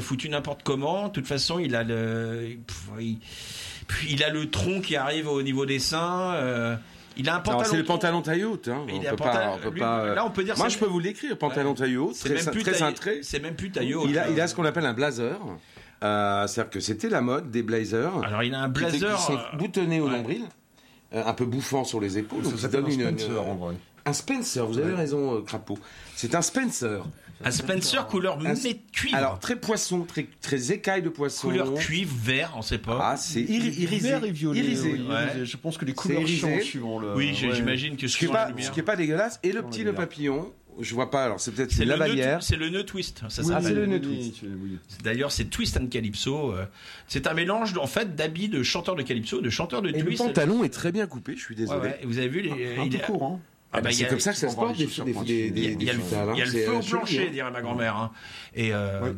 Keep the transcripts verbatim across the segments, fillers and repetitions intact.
foutu n'importe comment. De toute façon, il a le, pff, il, il a le tronc qui arrive au niveau des seins. Euh, il a un pantalon. Alors, c'est le pantalon taille haute. Hein. On peut pas, on peut lui, pas. Là, on peut dire. Moi, je peux vous l'écrire. Pantalon ouais. taille haute, très, très cintré. C'est même plus taille haute. Il a, il a ce qu'on appelle un blazer. Euh, c'est-à-dire que c'était la mode des blazers. Alors, il a un blazer qui, qui sont boutonnés au ouais. nombril, euh, un peu bouffant sur les épaules. Ça, donc ça donne un une, Spencer, une, en vrai. Un Spencer, vous avez ouais. raison, euh, Crapaud. C'est un Spencer. Un Spencer couleur un, cuivre. Alors très poisson, très très écaille de poisson. Couleur cuivre, vert, on sait pas. Ah, c'est iri- irisé. Vert et violet. Irisé. Oui, ouais. Je pense que les couleurs changent suivant le. Oui, ouais. j'imagine que ce qui est pas, ce qui est pas dégueulasse. Et le petit nœud papillon. Je vois pas, alors c'est peut-être c'est une lavalière. C'est le nœud twist, ça oui, s'appelle. C'est le nœud twist. Oui. D'ailleurs, c'est Twist and Calypso. C'est un mélange, en fait, d'habits de chanteurs de Calypso, de chanteurs de et twist. Le pantalon est très bien coupé, je suis désolé. Ouais, ouais. Vous avez vu les. Un, un peu court, hein. Ah bah, c'est comme ça que ça se porte des des des Il y a le feu au plancher, dirait ma grand-mère. Et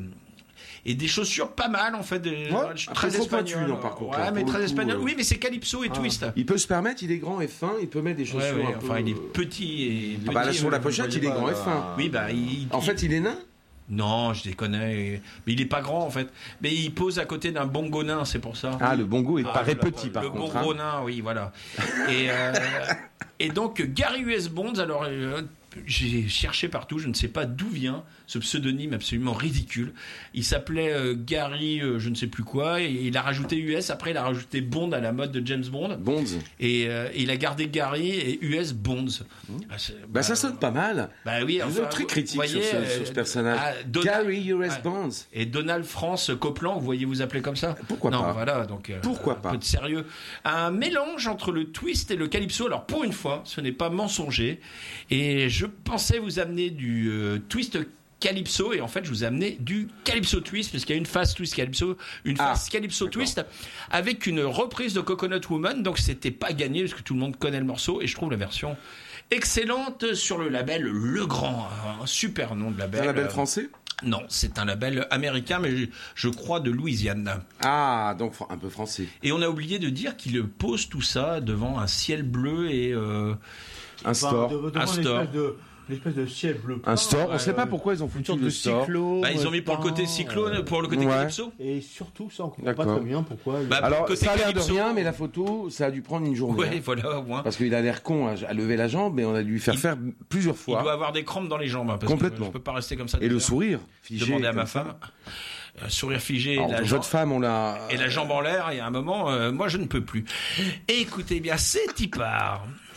et des chaussures pas mal en fait, des, ouais, très espagnoles. Non, par contre, ouais, là, mais très espagnol. euh... Oui, mais c'est calypso et ah, twist. Il peut se permettre, il est grand et fin, il peut mettre des chaussures. Ouais, ouais, un enfin, peu... il est petit et. Ah bah là, sur la pochette, il est grand et fin. Oui, bah il. En fait, il est nain. Non, je déconne. Mais il est pas grand en fait. Mais il pose à côté d'un bongo nain, c'est pour ça. Ah, le bongo, il ah, paraît le, petit le, par le contre. Le bongo hein. nain, oui, voilà. Et euh, et donc Gary U S Bonds, alors. Euh, j'ai cherché partout, je ne sais pas d'où vient ce pseudonyme absolument ridicule. Il s'appelait euh, Gary, euh, je ne sais plus quoi, et il a rajouté U S. Après, il a rajouté Bond à la mode de James Bond. Bonds. Et, euh, et il a gardé Gary et U S Bonds. Mmh. Bah, bah, bah ça sonne pas mal. Bah oui. Vous enfin, êtes très critique voyez, sur, ce, sur ce personnage. Euh, Donald, Gary U S ouais. Bonds. Et Donald France Copland, vous voyez vous appeler comme ça? Pourquoi non, pas? Voilà, donc. Euh, Pourquoi un pas? peu de sérieux. Un mélange entre le twist et le calypso. Alors pour une fois, ce n'est pas mensonger. Et je pensais vous amener du euh, twist calypso et en fait je vous ai amené du calypso twist parce qu'il y a une phase twist calypso, une phase ah, calypso d'accord. twist avec une reprise de Coconut Woman, donc c'était pas gagné parce que tout le monde connaît le morceau et je trouve la version excellente sur le label Le Grand, un super nom de label. C'est un label français? Non, c'est un label américain, mais je, je crois de Louisiane. Ah, donc un peu français. Et on a oublié de dire qu'il pose tout ça devant un ciel bleu et euh, un store, enfin, de, un store. De... Une espèce de ciel bleu. Un store, on ne sait pas pourquoi ils ont foutu le store. Cyclone, bah, ils ont mis pour le côté cyclone, pour le côté ouais. calypso. Et surtout, ça on comprend pas très bien pourquoi. Bah, alors, pour ça a l'air de calypso... rien, mais la photo, ça a dû prendre une journée. Ouais, hein. voilà, au moins. Parce qu'il a l'air con à, à lever la jambe, mais on a dû lui faire il... faire plusieurs fois. Il doit avoir des crampes dans les jambes. Hein, parce Complètement. Que je peux pas rester comme ça. Et le sourire figé. Demander à ma femme. Un sourire figé. Alors, et la votre jambe... femme, on l'a. Et la jambe en l'air, et à un moment, euh, moi je ne peux plus. Écoutez bien, c'est Tipar.